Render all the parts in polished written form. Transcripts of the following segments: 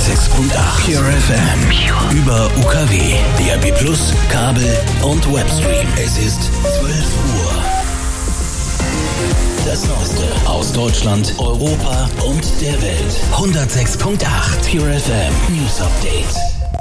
Pure FM. Über UKW, DAB+, Kabel und Webstream. Es ist 12 Uhr. Das Neueste aus Deutschland, Europa und der Welt. 106.8 Pure FM News Update.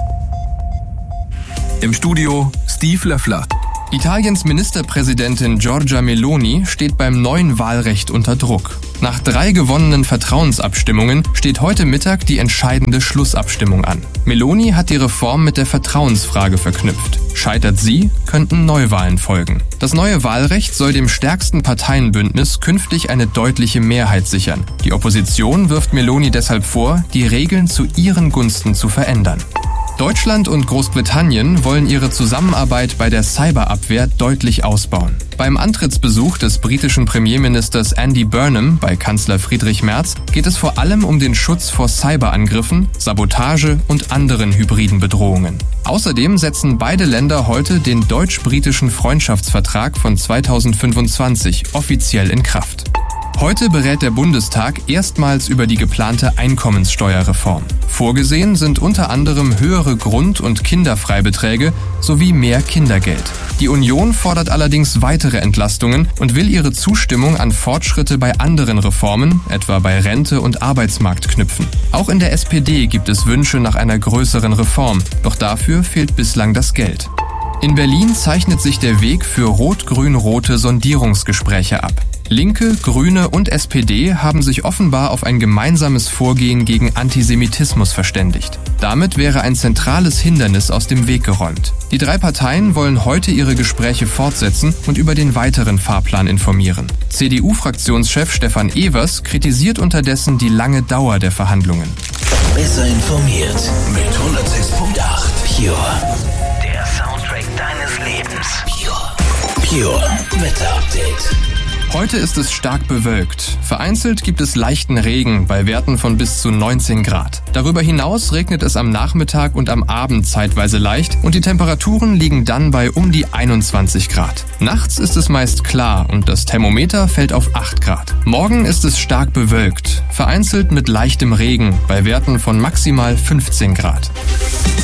Im Studio Steve Löffler. Italiens Ministerpräsidentin Giorgia Meloni steht beim neuen Wahlrecht unter Druck. Nach 3 gewonnenen Vertrauensabstimmungen steht heute Mittag die entscheidende Schlussabstimmung an. Meloni hat die Reform mit der Vertrauensfrage verknüpft. Scheitert sie, könnten Neuwahlen folgen. Das neue Wahlrecht soll dem stärksten Parteienbündnis künftig eine deutliche Mehrheit sichern. Die Opposition wirft Meloni deshalb vor, die Regeln zu ihren Gunsten zu verändern. Deutschland und Großbritannien wollen ihre Zusammenarbeit bei der Cyberabwehr deutlich ausbauen. Beim Antrittsbesuch des britischen Premierministers Andy Burnham bei Kanzler Friedrich Merz geht es vor allem um den Schutz vor Cyberangriffen, Sabotage und anderen hybriden Bedrohungen. Außerdem setzen beide Länder heute den deutsch-britischen Freundschaftsvertrag von 2025 offiziell in Kraft. Heute berät der Bundestag erstmals über die geplante Einkommenssteuerreform. Vorgesehen sind unter anderem höhere Grund- und Kinderfreibeträge sowie mehr Kindergeld. Die Union fordert allerdings weitere Entlastungen und will ihre Zustimmung an Fortschritte bei anderen Reformen, etwa bei Rente und Arbeitsmarkt, knüpfen. Auch in der SPD gibt es Wünsche nach einer größeren Reform, doch dafür fehlt bislang das Geld. In Berlin zeichnet sich der Weg für rot-grün-rote Sondierungsgespräche ab. Linke, Grüne und SPD haben sich offenbar auf ein gemeinsames Vorgehen gegen Antisemitismus verständigt. Damit wäre ein zentrales Hindernis aus dem Weg geräumt. Die 3 Parteien wollen heute ihre Gespräche fortsetzen und über den weiteren Fahrplan informieren. CDU-Fraktionschef Stefan Evers kritisiert unterdessen die lange Dauer der Verhandlungen. Besser informiert mit 106.8 Pure. Der Soundtrack deines Lebens. Pure Wetter-Update. Heute ist es stark bewölkt. Vereinzelt gibt es leichten Regen bei Werten von bis zu 19 Grad. Darüber hinaus regnet es am Nachmittag und am Abend zeitweise leicht und die Temperaturen liegen dann bei um die 21 Grad. Nachts ist es meist klar und das Thermometer fällt auf 8 Grad. Morgen ist es stark bewölkt, vereinzelt mit leichtem Regen bei Werten von maximal 15 Grad.